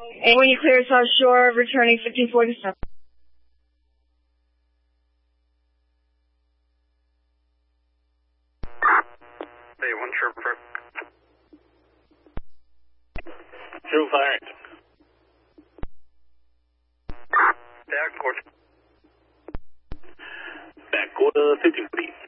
And when you clear South Shore, returning 1547. Hey, 1 Sherbrooke. True fired. Backcourt. Backcourt 1540.